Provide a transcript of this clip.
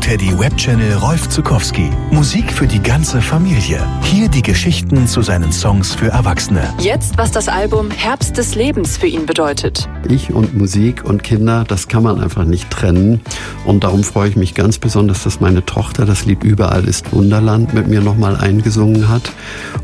Teddy Webchannel Rolf Zuckowski. Musik für die ganze Familie. Hier die Geschichten zu seinen Songs für Erwachsene. Jetzt, was das Album Herbst des Lebens für ihn bedeutet. Ich und Musik und Kinder, das kann man einfach nicht trennen. Und darum freue ich mich ganz besonders, dass meine Tochter das Lied Überall ist Wunderland mit mir nochmal eingesungen hat.